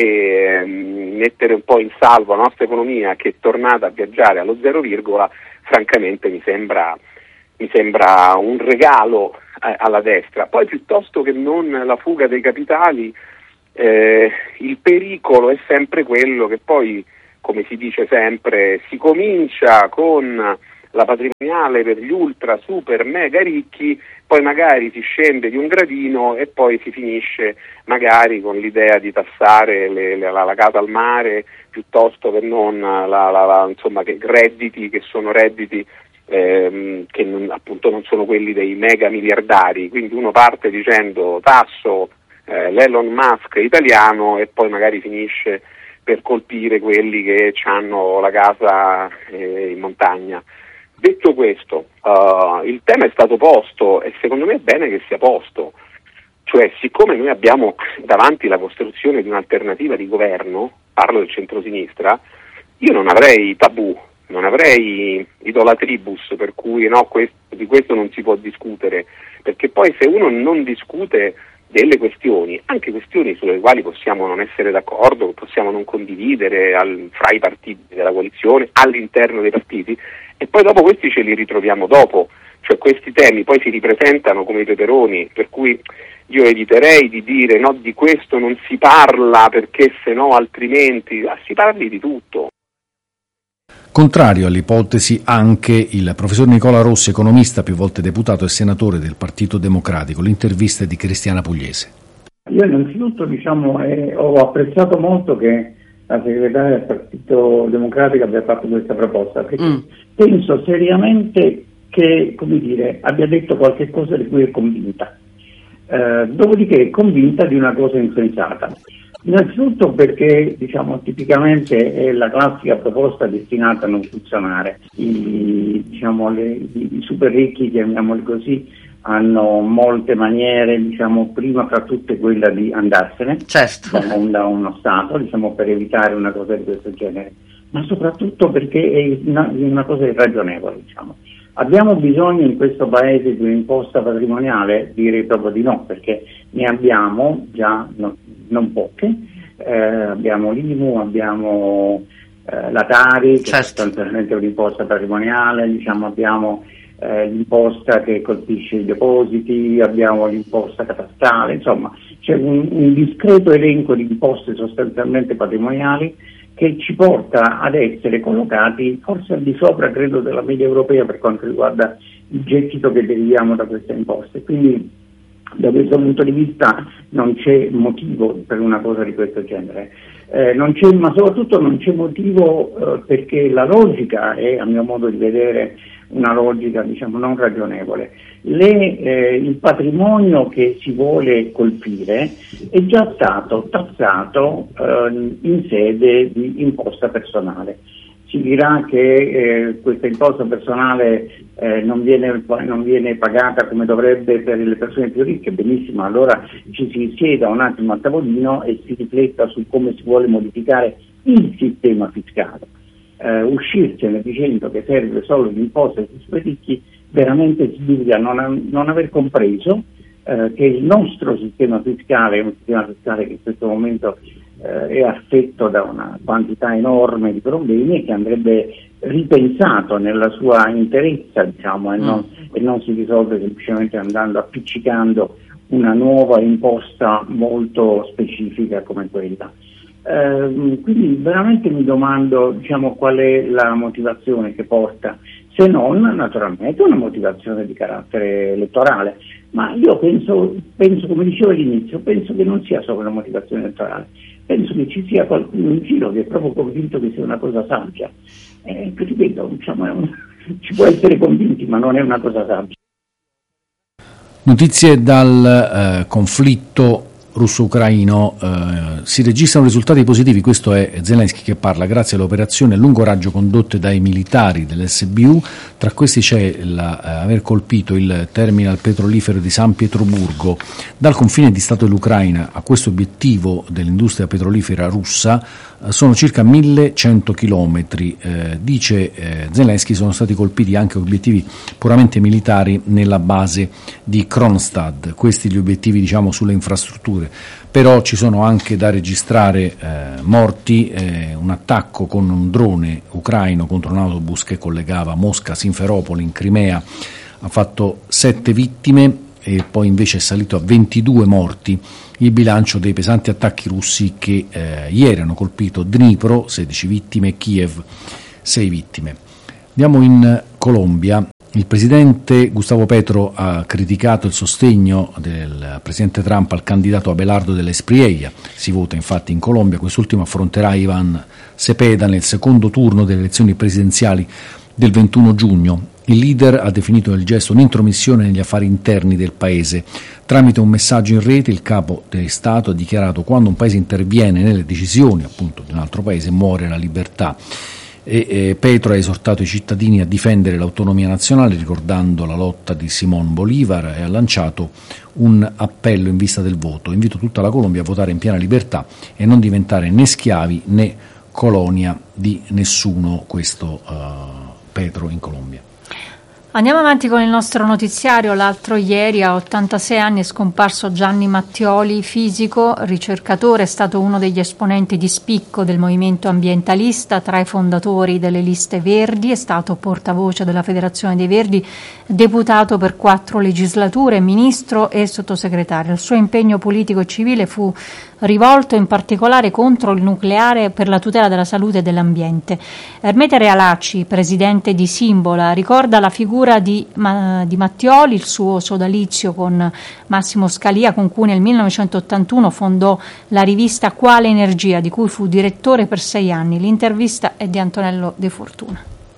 e mh, mettere un po' in salvo la nostra economia, che è tornata a viaggiare allo zero virgola, francamente mi sembra, mi sembra un regalo eh, alla destra. Poi piuttosto che non la fuga dei capitali, eh, il pericolo è sempre quello che poi, come si dice sempre, si comincia con la patrimoniale per gli ultra, super, mega ricchi, poi magari si scende di un gradino e poi si finisce magari con l'idea di tassare le, le, la, la casa al mare, piuttosto che non la, la, la, insomma, che redditi che sono redditi ehm, che non, appunto non sono quelli dei mega miliardari. Quindi uno parte dicendo tasso eh, l'Elon Musk italiano e poi magari finisce per colpire quelli che hanno la casa eh, in montagna. Detto questo, uh, il tema è stato posto e secondo me è bene che sia posto, cioè siccome noi abbiamo davanti la costruzione di un'alternativa di governo, parlo del centrosinistra, io non avrei tabù, non avrei idolatribus per cui no, questo, di questo non si può discutere, perché poi se uno non discute delle questioni, anche questioni sulle quali possiamo non essere d'accordo, possiamo non condividere al, fra i partiti della coalizione, all'interno dei partiti, e poi dopo questi ce li ritroviamo dopo, cioè questi temi poi si ripresentano come i peperoni, per cui io eviterei di dire no, di questo non si parla perché se no altrimenti, ah, si parli di tutto. Contrario all'ipotesi anche il professor Nicola Rossi, economista, più volte deputato e senatore del Partito Democratico. L'intervista è di Cristiana Pugliese. Io innanzitutto diciamo, eh, ho apprezzato molto che la segretaria del Partito Democratico abbia fatto questa proposta, perché mm. penso seriamente che, come dire, abbia detto qualche cosa di cui è convinta. Eh, dopodiché è convinta di una cosa insensata. Innanzitutto perché diciamo tipicamente è la classica proposta destinata a non funzionare. I, diciamo, le, i super ricchi, chiamiamoli così, hanno molte maniere, diciamo, prima fra tutte quella di andarsene certo. da, da uno Stato, diciamo, per evitare una cosa di questo genere, ma soprattutto perché è una, una cosa irragionevole, diciamo. Abbiamo bisogno in questo paese di un'imposta patrimoniale? Direi proprio di no, perché ne abbiamo già no, non poche, eh, abbiamo l'I M U, abbiamo eh, la Tari, che certo. è sostanzialmente un'imposta patrimoniale, diciamo, abbiamo eh, l'imposta che colpisce i depositi, abbiamo l'imposta catastale, insomma c'è un, un discreto elenco di imposte sostanzialmente patrimoniali che ci porta ad essere collocati forse al di sopra, credo, della media europea per quanto riguarda il gettito che deriviamo da queste imposte. Quindi da questo punto di vista non c'è motivo per una cosa di questo genere, eh, non c'è, ma soprattutto non c'è motivo eh, perché la logica è, a mio modo di vedere, una logica diciamo non ragionevole. Le, eh, il patrimonio che si vuole colpire è già stato tassato eh, in sede di imposta personale. Si dirà che eh, questa imposta personale eh, non, viene, non viene pagata come dovrebbe per le persone più ricche, benissimo, allora ci si sieda un attimo a tavolino e si rifletta su come si vuole modificare il sistema fiscale. Uh, uscirsene dicendo che serve solo l'imposta sui super ricchi veramente significa non, non aver compreso uh, che il nostro sistema fiscale è un sistema fiscale che in questo momento uh, è affetto da una quantità enorme di problemi e che andrebbe ripensato nella sua interezza, diciamo, e, mm. non, e non si risolve semplicemente andando appiccicando una nuova imposta molto specifica come quella. Uh, quindi veramente mi domando, diciamo, qual è la motivazione che porta, se non naturalmente una motivazione di carattere elettorale, ma io penso, penso come dicevo all'inizio, penso che non sia solo una motivazione elettorale, penso che ci sia qualcuno in giro che è proprio convinto che sia una cosa saggia, eh, ripeto, diciamo, è un, ci può essere convinti, ma non è una cosa saggia. Notizie dal eh, conflitto russo-ucraino eh, si registrano risultati positivi, questo è Zelensky che parla, grazie alle operazioni a lungo raggio condotte dai militari dell'S B U, tra questi c'è la, eh, aver colpito il terminal petrolifero di San Pietroburgo. Dal confine di Stato dell'Ucraina a questo obiettivo dell'industria petrolifera russa eh, sono circa millecento chilometri, eh, dice eh, Zelensky, sono stati colpiti anche obiettivi puramente militari nella base di Kronstadt, questi gli obiettivi diciamo sulle infrastrutture. Però ci sono anche da registrare eh, morti, eh, un attacco con un drone ucraino contro un autobus che collegava Mosca a Simferopol in Crimea ha fatto sette vittime e poi invece è salito a ventidue morti il bilancio dei pesanti attacchi russi che eh, ieri hanno colpito Dnipro, sedici vittime, e Kiev, sei vittime. Andiamo in Colombia. Il presidente Gustavo Petro ha criticato il sostegno del presidente Trump al candidato Abelardo dell'Espriella. Si vota infatti in Colombia, quest'ultimo affronterà Ivan Cepeda nel secondo turno delle elezioni presidenziali del ventuno giugno. Il leader ha definito il gesto un'intromissione negli affari interni del paese. Tramite un messaggio in rete il capo dello Stato ha dichiarato: quando un paese interviene nelle decisioni appunto di un altro paese muore la libertà. E, e Petro ha esortato i cittadini a difendere l'autonomia nazionale ricordando la lotta di Simón Bolívar e ha lanciato un appello in vista del voto. Invito tutta la Colombia a votare in piena libertà e non diventare né schiavi né colonia di nessuno. Questo uh, Petro in Colombia. Andiamo avanti con il nostro notiziario. L'altro ieri, a ottantasei anni, è scomparso Gianni Mattioli, fisico, ricercatore, è stato uno degli esponenti di spicco del movimento ambientalista, tra i fondatori delle liste Verdi, è stato portavoce della Federazione dei Verdi, deputato per quattro legislature, ministro e sottosegretario. Il suo impegno politico e civile fu rivolto in particolare contro il nucleare per la tutela della salute e dell'ambiente. Ermete Realacci, presidente di Simbola, ricorda la figura di, ma, di Mattioli, il suo sodalizio con Massimo Scalia, con cui nel millenovecentottantuno fondò la rivista Quale Energia, di cui fu direttore per sei anni. L'intervista è di Antonello De Fortuna.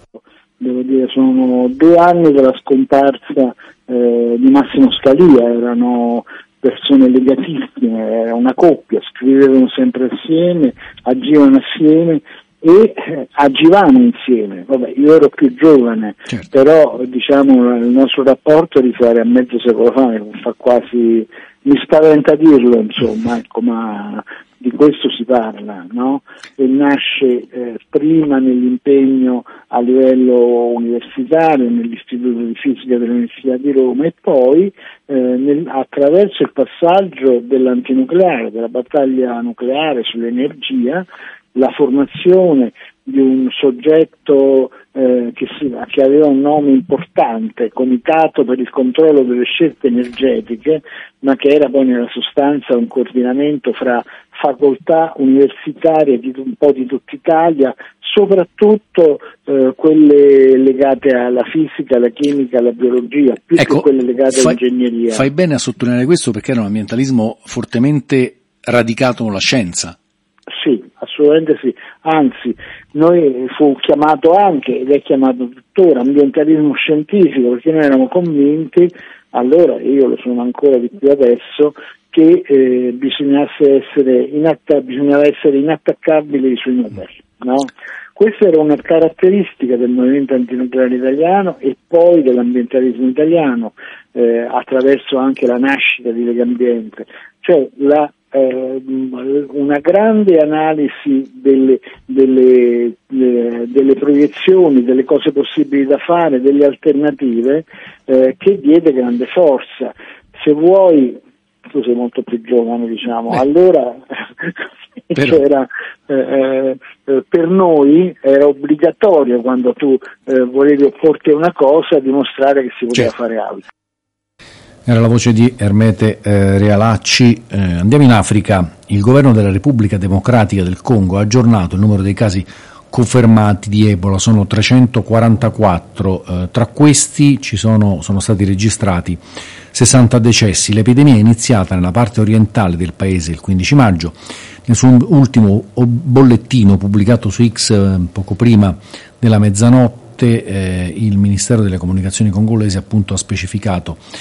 Devo dire, sono due anni dalla scomparsa eh, di Massimo Scalia, erano persone legatissime, era una coppia, scrivevano sempre assieme, agivano assieme e eh, agivamo insieme. Vabbè, io ero più giovane, certo. Però diciamo il nostro rapporto risale a mezzo secolo fa, fa quasi, mi spaventa dirlo, insomma, ecco, ma di questo si parla, no? E nasce eh, prima nell'impegno a livello universitario nell'Istituto di Fisica dell'Università di Roma e poi eh, nel, attraverso il passaggio dell'antinucleare, della battaglia nucleare sull'energia, la formazione di un soggetto eh, che, si, che aveva un nome importante, Comitato per il controllo delle scelte energetiche, ma che era poi nella sostanza un coordinamento fra facoltà universitarie di un po' di tutta Italia, soprattutto eh, quelle legate alla fisica, alla chimica, alla biologia, più ecco, che quelle legate fai, all'ingegneria. Fai bene a sottolineare questo perché era un ambientalismo fortemente radicato nella scienza. Sì, assolutamente sì, anzi noi fu chiamato anche, ed è chiamato tuttora, ambientalismo scientifico, perché noi eravamo convinti, allora e io lo sono ancora di più adesso, che eh, bisognasse essere inatta- bisognava essere inattaccabili sui numeri, no? Questa era una caratteristica del movimento antinucleare italiano e poi dell'ambientalismo italiano, eh, attraverso anche la nascita di Legambiente, cioè la eh, una grande analisi delle, delle, delle, delle proiezioni, delle cose possibili da fare, delle alternative, eh, che diede grande forza. Se vuoi, tu sei molto più giovane, diciamo, eh. allora c'era, eh, eh, per noi era obbligatorio, quando tu eh, volevi opporti a una cosa, dimostrare che si poteva certo. fare altro. Era la voce di Ermete eh, Realacci. Eh, andiamo in Africa. Il governo della Repubblica Democratica del Congo ha aggiornato il numero dei casi confermati di Ebola, sono trecentoquarantaquattro, eh, tra questi ci sono, sono stati registrati sessanta decessi. L'epidemia è iniziata nella parte orientale del paese il quindici maggio. Nel suo ultimo bollettino pubblicato su X eh, poco prima della mezzanotte, eh, il Ministero delle Comunicazioni congolese appunto ha specificato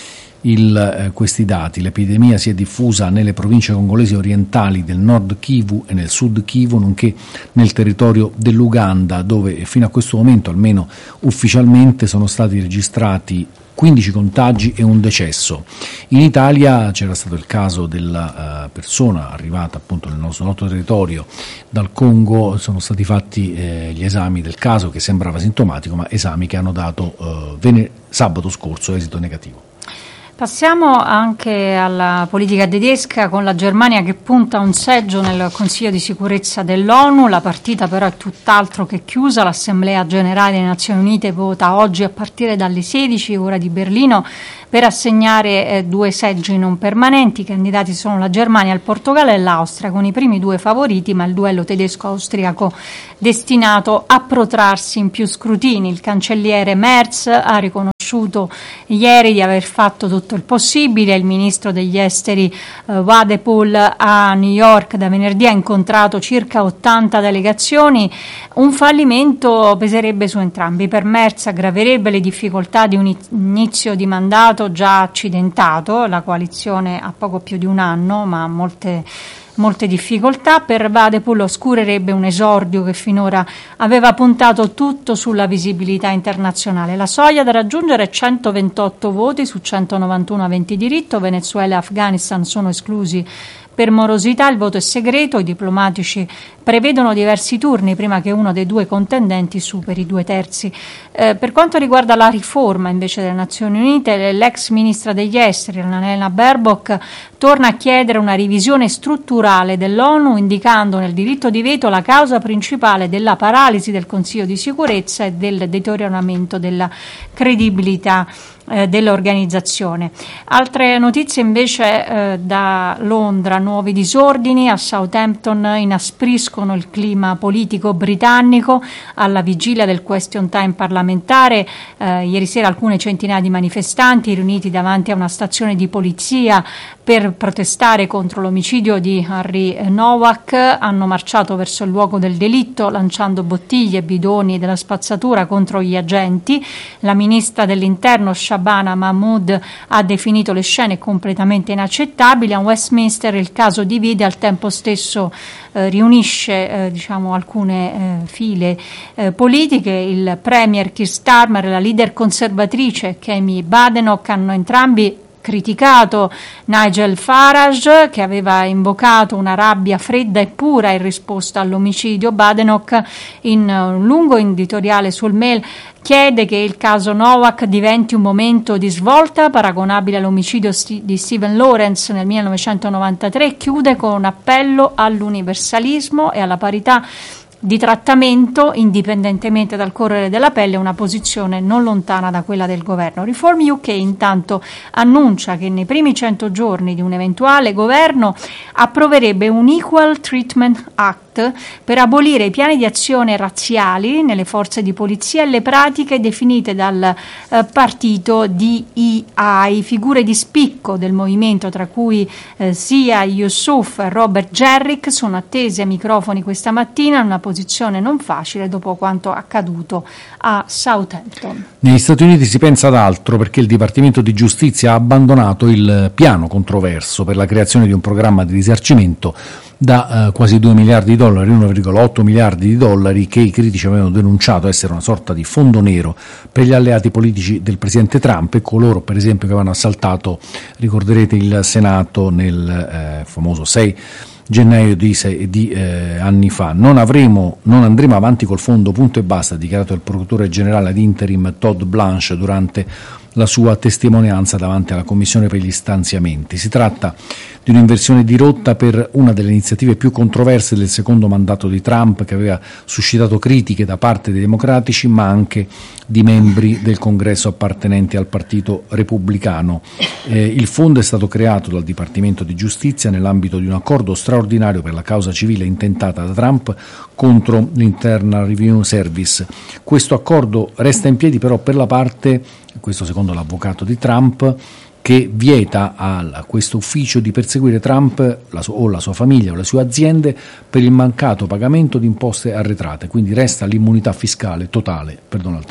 il, eh, questi dati. L'epidemia si è diffusa nelle province congolesi orientali del nord Kivu e nel sud Kivu, nonché nel territorio dell'Uganda, dove fino a questo momento, almeno ufficialmente, sono stati registrati quindici contagi e un decesso. In Italia c'era stato il caso della uh, persona arrivata appunto nel nostro, nostro territorio dal Congo. Sono stati fatti eh, gli esami del caso, che sembrava sintomatico, ma esami che hanno dato uh, vene- sabato scorso esito negativo. Passiamo anche alla politica tedesca, con la Germania che punta a un seggio nel Consiglio di sicurezza dell'ONU. La partita però è tutt'altro che chiusa. L'Assemblea generale delle Nazioni Unite vota oggi a partire dalle sedici ora di Berlino per assegnare eh, due seggi non permanenti. I candidati sono la Germania, il Portogallo e l'Austria, con i primi due favoriti, ma il duello tedesco-austriaco destinato a protrarsi in più scrutini. Il cancelliere Merz ha riconosciuto ieri di aver fatto tutto il possibile. Il ministro degli esteri eh, Wadepool a New York da venerdì ha incontrato circa ottanta delegazioni. Un fallimento peserebbe su entrambi. Per Merz aggraverebbe le difficoltà di un inizio di mandato già accidentato. La coalizione ha poco più di un anno, ma molte molte difficoltà. Per Wadepool oscurerebbe un esordio che finora aveva puntato tutto sulla visibilità internazionale. La soglia da raggiungere è centoventotto voti su centonovantuno aventi diritto. Venezuela e Afghanistan sono esclusi per morosità. Il voto è segreto. I diplomatici prevedono diversi turni prima che uno dei due contendenti superi i due terzi. Eh, per quanto riguarda la riforma invece delle Nazioni Unite, l'ex ministra degli esteri Annalena Baerbock torna a chiedere una revisione strutturale dell'ONU, indicando nel diritto di veto la causa principale della paralisi del Consiglio di sicurezza e del deterioramento della credibilità eh, dell'organizzazione. Altre notizie invece eh, da Londra: nuovi disordini a Southampton inaspriscono il clima politico britannico alla vigilia del question time parlamentare. Eh, ieri sera alcune centinaia di manifestanti riuniti davanti a una stazione di polizia per protestare contro l'omicidio di Henry Nowak hanno marciato verso il luogo del delitto lanciando bottiglie e bidoni della spazzatura contro gli agenti. La ministra dell'interno Shabana Mahmood ha definito le scene completamente inaccettabili. A Westminster il caso divide, al tempo stesso eh, riunisce eh, diciamo alcune eh, file eh, politiche. Il premier Keir Starmer e la leader conservatrice Kemi Badenoch hanno entrambi criticato Nigel Farage, che aveva invocato una rabbia fredda e pura in risposta all'omicidio. Badenoch, in un lungo editoriale sul Mail, chiede che il caso Nowak diventi un momento di svolta paragonabile all'omicidio di Stephen Lawrence nel millenovecentonovantatré e chiude con un appello all'universalismo e alla parità di trattamento indipendentemente dal correre della pelle, una posizione non lontana da quella del governo. Reform U K intanto annuncia che nei primi cento giorni di un eventuale governo approverebbe un Equal Treatment Act per abolire i piani di azione razziali nelle forze di polizia e le pratiche definite dal eh, partito D E I. Figure di spicco del movimento, tra cui eh, Sia Yusuf e Robert Jerrick, sono attesi ai microfoni questa mattina in una posizione non facile dopo quanto accaduto a Southampton. Negli Stati Uniti si pensa ad altro, perché il Dipartimento di Giustizia ha abbandonato il piano controverso per la creazione di un programma di risarcimento da eh, quasi due miliardi di dollari, uno virgola otto miliardi di dollari, che i critici avevano denunciato essere una sorta di fondo nero per gli alleati politici del presidente Trump e coloro, per esempio, che avevano assaltato, ricorderete, il Senato nel eh, famoso sei gennaio di, sei, di eh, anni fa. Non avremo, non andremo avanti col fondo, punto e basta, ha dichiarato il procuratore generale ad interim Todd Blanche durante la sua testimonianza davanti alla Commissione per gli stanziamenti. Si tratta di un'inversione di rotta per una delle iniziative più controverse del secondo mandato di Trump, che aveva suscitato critiche da parte dei democratici ma anche di membri del Congresso appartenenti al Partito Repubblicano. Eh, il fondo è stato creato dal Dipartimento di Giustizia nell'ambito di un accordo straordinario per la causa civile intentata da Trump contro l'Internal Revenue Service. Questo accordo resta in piedi però per la parte, questo secondo l'avvocato di Trump, che vieta a questo ufficio di perseguire Trump la su- o la sua famiglia o le sue aziende per il mancato pagamento di imposte arretrate, quindi resta l'immunità fiscale totale per Donald Trump.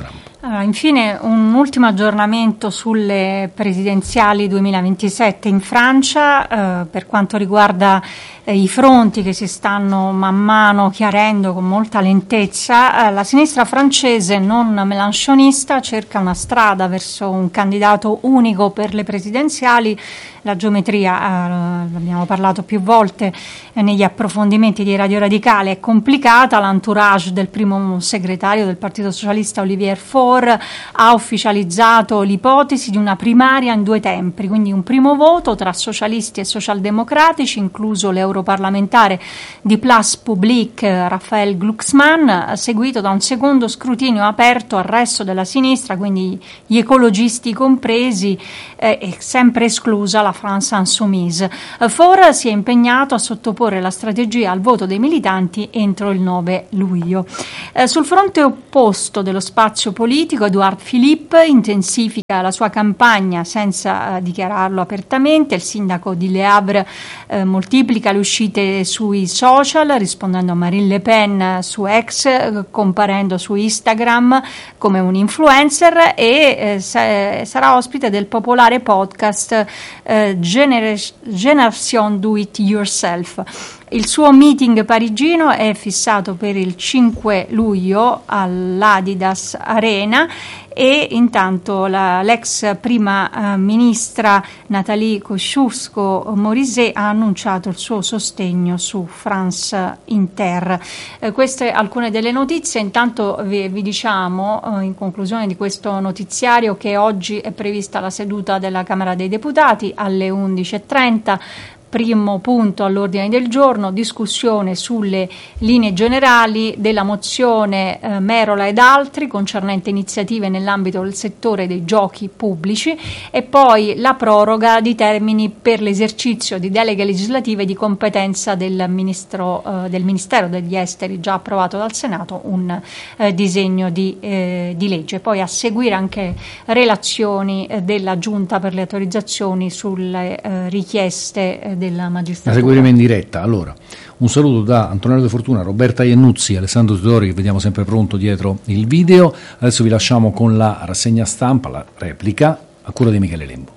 Uh, infine un ultimo aggiornamento sulle presidenziali duemilaventisette in Francia, uh, per quanto riguarda uh, i fronti che si stanno man mano chiarendo con molta lentezza. Uh, la sinistra francese non melanchonista cerca una strada verso un candidato unico per le presidenziali. La geometria, uh, abbiamo parlato più volte eh, negli approfondimenti di Radio Radicale, è complicata. L'entourage del primo segretario del Partito Socialista Olivier Faure ha ufficializzato l'ipotesi di una primaria in due tempi, quindi un primo voto tra socialisti e socialdemocratici, incluso l'europarlamentare di Place Publique Raphaël Glucksmann, seguito da un secondo scrutinio aperto al resto della sinistra, quindi gli ecologisti compresi, eh, e sempre esclusa la France Insoumise. Faure si è impegnato a sottoporre la strategia al voto dei militanti entro il nove luglio. Eh, sul fronte opposto dello spazio politico, Edouard Philippe intensifica la sua campagna senza eh, dichiararlo apertamente. Il sindaco di Le Havre eh, moltiplica le uscite sui social, rispondendo a Marine Le Pen su X, eh, comparendo su Instagram come un influencer, e eh, sa- sarà ospite del popolare podcast eh, Gener- Generation Do It Yourself. Il suo meeting parigino è fissato per il cinque luglio all'Adidas Arena, e intanto la, l'ex prima uh, ministra Nathalie Kosciusko-Morizet ha annunciato il suo sostegno su France Inter. Eh, queste alcune delle notizie. Intanto vi, vi diciamo uh, in conclusione di questo notiziario che oggi è prevista la seduta della Camera dei Deputati alle undici e trenta. Primo punto all'ordine del giorno, discussione sulle linee generali della mozione eh, Merola ed altri concernente iniziative nell'ambito del settore dei giochi pubblici, e poi la proroga di termini per l'esercizio di deleghe legislative di competenza del, ministro, eh, del Ministero degli Esteri, già approvato dal Senato un eh, disegno di, eh, di legge. Poi a seguire anche relazioni eh, della Giunta per le autorizzazioni sulle eh, richieste eh, della magistratura. La seguiremo in diretta. Allora, un saluto da Antonello De Fortuna, Roberta Iannuzzi, Alessandro Tudori, che vediamo sempre pronto dietro il video. Adesso vi lasciamo con la rassegna stampa, la replica, a cura di Michele Lembo.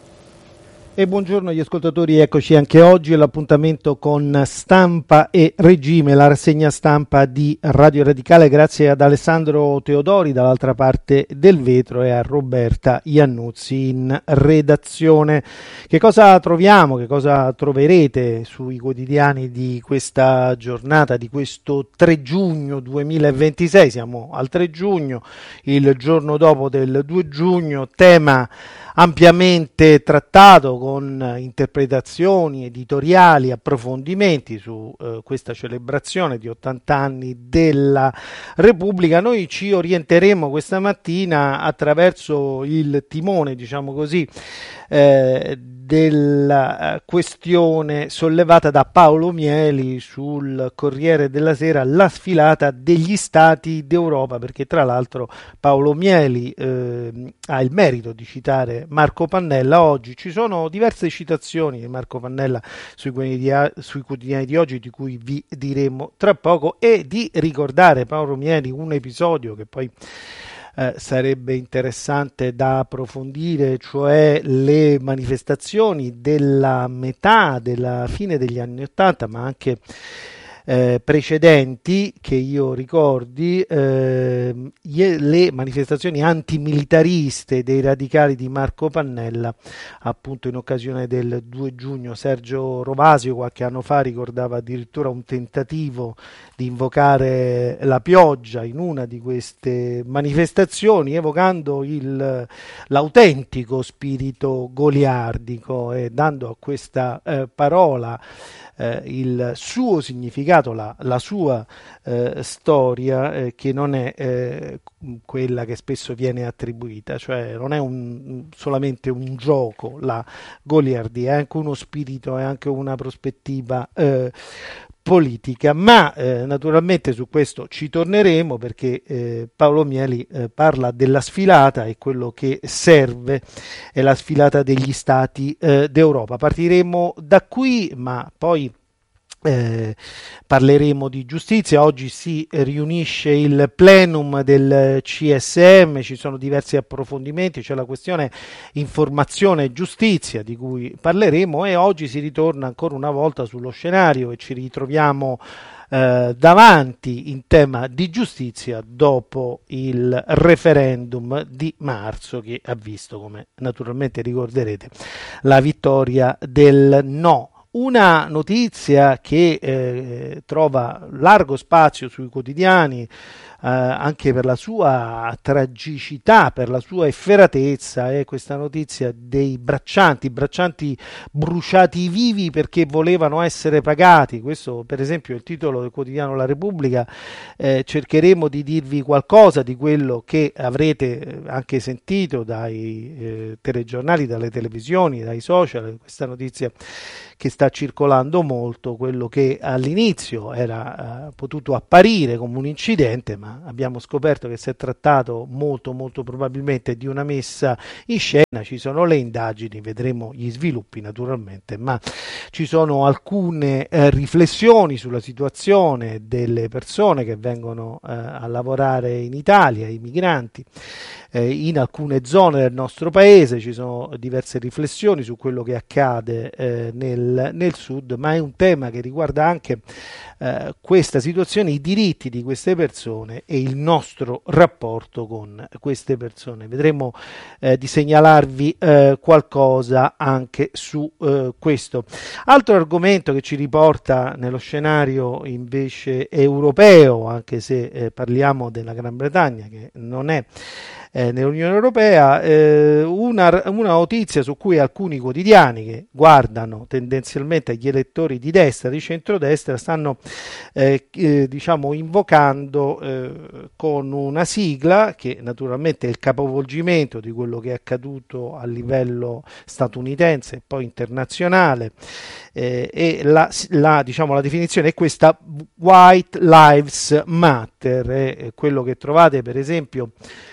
E buongiorno agli ascoltatori, eccoci anche oggi all'appuntamento con Stampa e Regime, la rassegna stampa di Radio Radicale, grazie ad Alessandro Teodori dall'altra parte del vetro e a Roberta Iannuzzi in redazione. Che cosa troviamo, che cosa troverete sui quotidiani di questa giornata, di questo tre giugno duemilaventisei? Siamo al tre giugno, il giorno dopo del due giugno, tema ampiamente trattato con interpretazioni, editoriali, approfondimenti su eh, questa celebrazione di ottanta anni della Repubblica. Noi ci orienteremo questa mattina attraverso il timone, diciamo così, eh, della questione sollevata da Paolo Mieli sul Corriere della Sera, la sfilata degli stati d'Europa, perché tra l'altro Paolo Mieli eh, ha il merito di citare Marco Pannella. Oggi ci sono diverse citazioni di Marco Pannella sui quotidiani, sui quotidiani di oggi, di cui vi diremo tra poco, e di ricordare Paolo Mieli un episodio che poi Eh, sarebbe interessante da approfondire, cioè le manifestazioni della metà, della fine degli anni Ottanta, ma anche eh, precedenti, che io ricordi, eh, le manifestazioni antimilitariste dei radicali di Marco Pannella, appunto in occasione del due giugno. Sergio Rovasio qualche anno fa ricordava addirittura un tentativo di invocare la pioggia in una di queste manifestazioni, evocando il, l'autentico spirito goliardico e dando a questa eh, parola eh, il suo significato, la, la sua eh, storia, eh, che non è eh, quella che spesso viene attribuita, cioè non è un, solamente un gioco la goliardia, è anche uno spirito, è anche una prospettiva eh, politica, ma eh, naturalmente su questo ci torneremo, perché eh, Paolo Mieli eh, parla della sfilata, e quello che serve è la sfilata degli stati eh, d'Europa. Partiremo da qui, ma poi Eh, parleremo di giustizia. Oggi si riunisce il plenum del C S M, ci sono diversi approfondimenti, c'è la questione informazione e giustizia di cui parleremo, e oggi si ritorna ancora una volta sullo scenario e ci ritroviamo eh, davanti in tema di giustizia dopo il referendum di marzo, che ha visto, come naturalmente ricorderete, la vittoria del no. Una notizia che eh, trova largo spazio sui quotidiani, eh, anche per la sua tragicità, per la sua efferatezza, è questa notizia dei braccianti, braccianti bruciati vivi perché volevano essere pagati. Questo, per esempio, è il titolo del quotidiano La Repubblica. Eh, cercheremo di dirvi qualcosa di quello che avrete anche sentito dai eh, telegiornali, dalle televisioni, dai social, questa notizia che sta circolando molto, quello che all'inizio era eh, potuto apparire come un incidente, ma abbiamo scoperto che si è trattato molto molto probabilmente di una messa in scena. Ci sono le indagini, vedremo gli sviluppi naturalmente, ma ci sono alcune eh, riflessioni sulla situazione delle persone che vengono eh, a lavorare in Italia, i migranti eh, in alcune zone del nostro paese. Ci sono diverse riflessioni su quello che accade eh, nel nel sud, ma è un tema che riguarda anche eh, questa situazione, i diritti di queste persone e il nostro rapporto con queste persone. Vedremo eh, di segnalarvi eh, qualcosa anche su eh, questo. Altro argomento che ci riporta nello scenario invece europeo, anche se eh, parliamo della Gran Bretagna che non è Eh, nell'Unione Europea, eh, una, una notizia su cui alcuni quotidiani che guardano tendenzialmente agli elettori di destra, di centrodestra, stanno eh, eh, diciamo invocando eh, con una sigla che naturalmente è il capovolgimento di quello che è accaduto a livello statunitense e poi internazionale, eh, e la, la, diciamo, la definizione è questa: White Lives Matter. È quello che trovate per esempio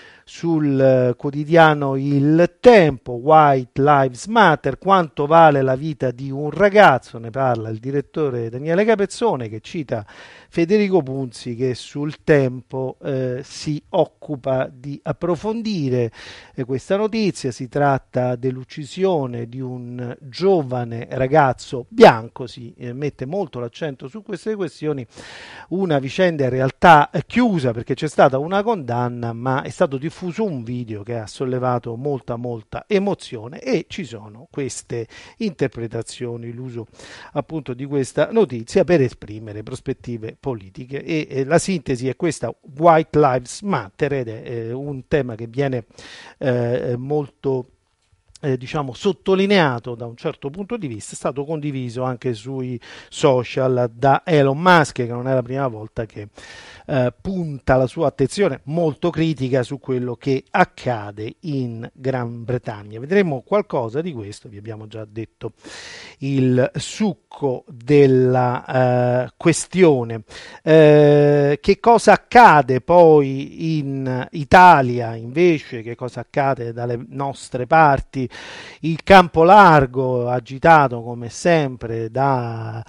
sul quotidiano Il Tempo. White Lives Matter, quanto vale la vita di un ragazzo, ne parla il direttore Daniele Capezzone, che cita Federico Punzi, che sul Tempo eh, si occupa di approfondire eh, questa notizia. Si tratta dell'uccisione di un giovane ragazzo bianco, si eh, mette molto l'accento su queste questioni, una vicenda in realtà chiusa perché c'è stata una condanna, ma è stato diffuso un video che ha sollevato molta molta emozione, e ci sono queste interpretazioni, l'uso appunto di questa notizia per esprimere prospettive politiche, e, e la sintesi è questa: White Lives Matter, ed è eh, un tema che viene eh, molto Eh, diciamo sottolineato da un certo punto di vista, è stato condiviso anche sui social da Elon Musk, che non è la prima volta che eh, punta la sua attenzione molto critica su quello che accade in Gran Bretagna. Vedremo qualcosa di questo, vi abbiamo già detto il succo della eh, questione. Eh, che cosa accade poi in Italia invece, che cosa accade dalle nostre parti? Il campo largo, agitato come sempre da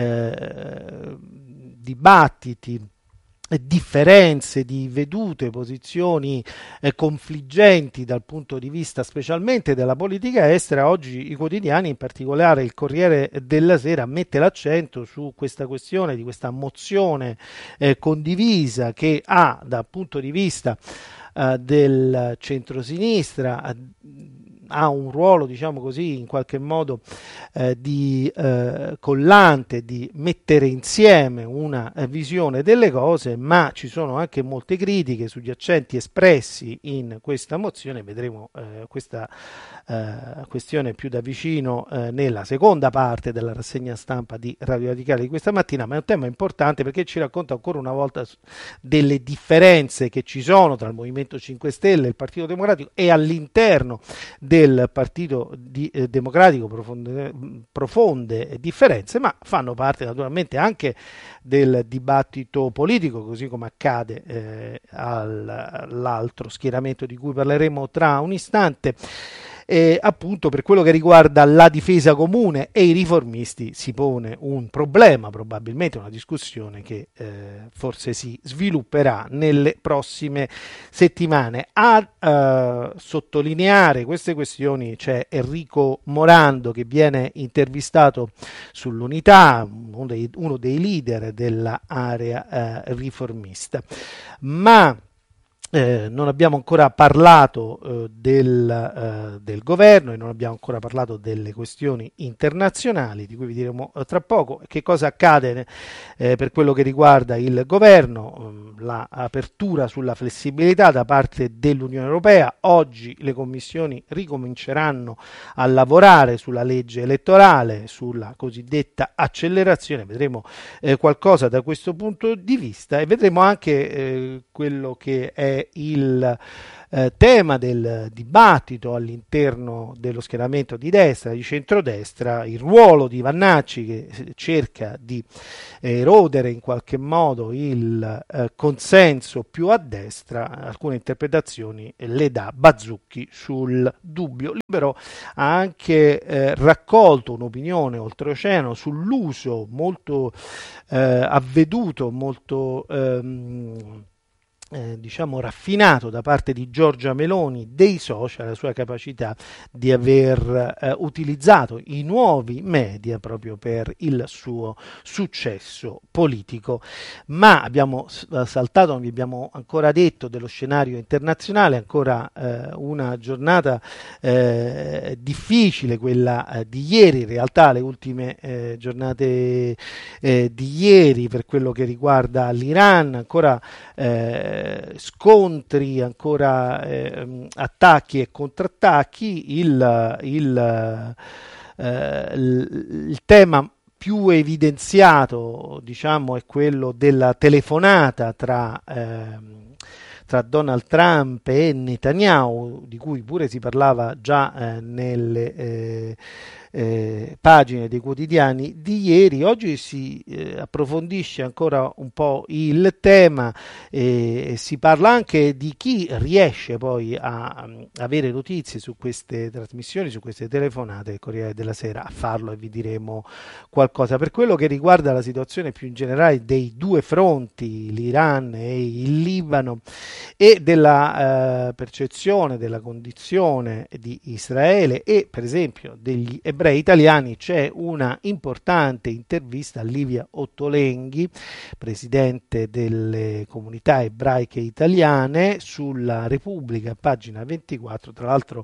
eh, dibattiti, differenze di vedute, posizioni eh, confliggenti dal punto di vista specialmente della politica estera. Oggi i quotidiani, in particolare il Corriere della Sera, mette l'accento su questa questione di questa mozione eh, condivisa che ha, dal punto di vista eh, del centrosinistra, ha un ruolo, diciamo così, in qualche modo eh, di eh, collante, di mettere insieme una eh, visione delle cose, ma ci sono anche molte critiche sugli accenti espressi in questa mozione. Vedremo eh, questa eh, questione più da vicino eh, nella seconda parte della rassegna stampa di Radio Radicale di questa mattina, ma è un tema importante perché ci racconta ancora una volta delle differenze che ci sono tra il Movimento cinque Stelle e il Partito Democratico, e all'interno del del Partito di, eh, Democratico profonde, profonde differenze, ma fanno parte naturalmente anche del dibattito politico, così come accade eh, all'altro schieramento di cui parleremo tra un istante. eh, appunto per quello che riguarda la difesa comune e i riformisti si pone un problema, probabilmente una discussione che eh, forse si svilupperà nelle prossime settimane. A eh, sottolineare queste questioni c'è Enrico Morando, che viene intervistato sull'Unità, uno dei, uno dei leader dell'area eh, riformista. Ma Eh, non abbiamo ancora parlato eh, del, eh, del governo e non abbiamo ancora parlato delle questioni internazionali, di cui vi diremo eh, tra poco. Che cosa accade eh, per quello che riguarda il governo? L'apertura sulla flessibilità da parte dell'Unione Europea. Oggi le commissioni ricominceranno a lavorare sulla legge elettorale, sulla cosiddetta accelerazione. Vedremo eh, qualcosa da questo punto di vista e vedremo anche eh, quello che è il eh, tema del dibattito all'interno dello schieramento di destra, di centrodestra, il ruolo di Vannacci, che cerca di erodere in qualche modo il eh, consenso più a destra. Alcune interpretazioni le dà Bazzucchi sul Dubbio Libero. Ha anche eh, raccolto un'opinione oltreoceano sull'uso molto eh, avveduto, molto ehm, Eh, diciamo raffinato da parte di Giorgia Meloni dei social, la sua capacità di aver eh, utilizzato i nuovi media proprio per il suo successo politico. Ma abbiamo saltato, non vi abbiamo ancora detto dello scenario internazionale, ancora eh, una giornata eh, difficile, quella eh, di ieri, in realtà le ultime eh, giornate eh, di ieri per quello che riguarda l'Iran, ancora eh, scontri, ancora eh, attacchi e contrattacchi. Il, il, eh, il, il tema più evidenziato, diciamo, è quello della telefonata tra eh, tra Donald Trump e Netanyahu, di cui pure si parlava già eh, nelle eh, eh, pagine dei quotidiani di ieri. Oggi si eh, approfondisce ancora un po' il tema e si parla anche di chi riesce poi a, a avere notizie su queste trasmissioni, su queste telefonate. Il Corriere della Sera a farlo e vi diremo qualcosa. Per quello che riguarda la situazione più in generale dei due fronti, l'Iran e il Libano, e della eh, percezione della condizione di Israele e per esempio degli ebrei italiani, c'è una importante intervista a Livia Ottolenghi, presidente delle comunità ebraiche italiane, sulla Repubblica, pagina ventiquattro. Tra l'altro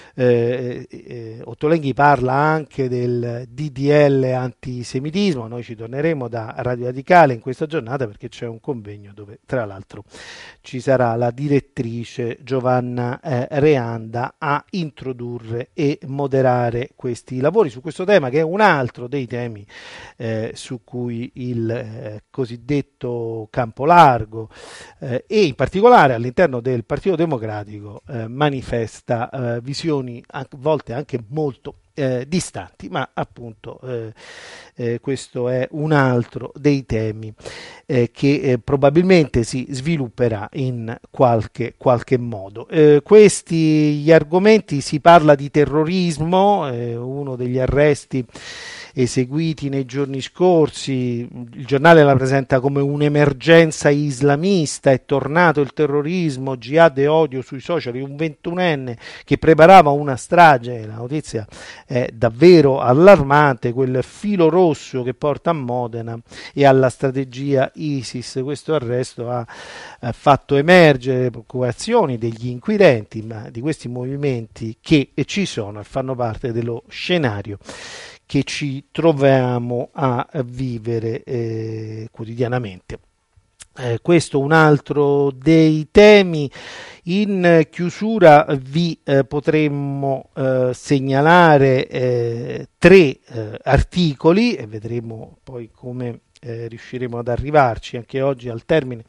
eh, eh, Ottolenghi parla anche del D D L antisemitismo. Noi ci torneremo da Radio Radicale in questa giornata perché c'è un convegno dove tra l'altro ci sarà la direttrice Giovanna eh, Reanda a introdurre e moderare questi lavori su questo tema, che è un altro dei temi eh, su cui il eh, cosiddetto campo largo eh, e in particolare all'interno del Partito Democratico eh, manifesta eh, visioni a volte anche molto Eh, distanti, ma appunto eh, eh, questo è un altro dei temi eh, che eh, probabilmente si svilupperà in qualche, qualche modo. Eh, questi gli argomenti, si parla di terrorismo, eh, uno degli arresti eseguiti nei giorni scorsi, il giornale la presenta come un'emergenza islamista, è tornato il terrorismo, jihad e odio sui social, un ventunenne che preparava una strage. La notizia è davvero allarmante, quel filo rosso che porta a Modena e alla strategia ISIS. Questo arresto ha, ha fatto emergere preoccupazioni degli inquirenti, ma di questi movimenti che ci sono e fanno parte dello scenario che ci troviamo a vivere eh, quotidianamente. Eh, questo un altro dei temi. In chiusura vi eh, potremmo eh, segnalare eh, tre eh, articoli e vedremo poi come eh, riusciremo ad arrivarci anche oggi al termine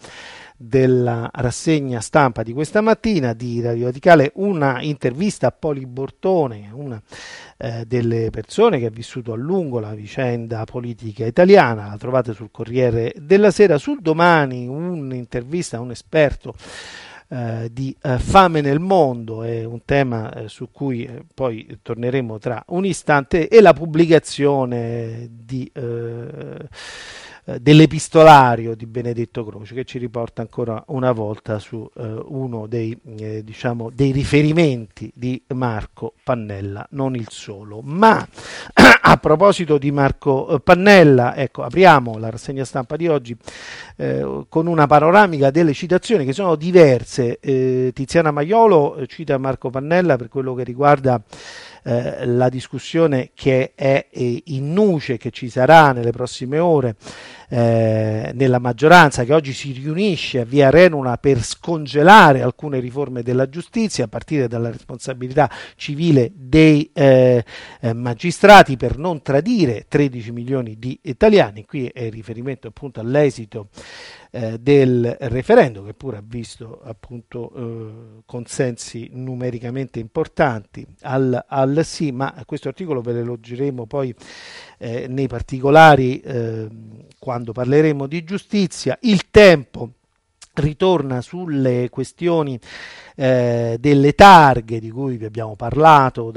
della rassegna stampa di questa mattina di Radio Radicale. Una intervista a Poli Bortone, una eh, delle persone che ha vissuto a lungo la vicenda politica italiana, la trovate sul Corriere della Sera. Sul Domani un'intervista a un esperto eh, di eh, fame nel mondo, è un tema eh, su cui eh, poi torneremo tra un istante, e la pubblicazione di eh, dell'epistolario di Benedetto Croce, che ci riporta ancora una volta su eh, uno dei, eh, diciamo, dei riferimenti di Marco Pannella, non il solo. Ma a proposito di Marco Pannella, ecco, apriamo la rassegna stampa di oggi eh, con una panoramica delle citazioni, che sono diverse. eh, Tiziana Maiolo cita Marco Pannella per quello che riguarda Eh, la discussione che è eh, in nuce, che ci sarà nelle prossime ore eh, nella maggioranza, che oggi si riunisce a Via Renula per scongelare alcune riforme della giustizia, a partire dalla responsabilità civile dei eh, eh, magistrati per non tradire tredici milioni di italiani. Qui è il riferimento appunto all'esito Eh, del referendum, che pure ha visto appunto eh, consensi numericamente importanti al, al sì, ma questo articolo ve lo leggeremo poi eh, nei particolari eh, quando parleremo di giustizia. Il Tempo ritorna sulle questioni eh, delle targhe di cui vi abbiamo parlato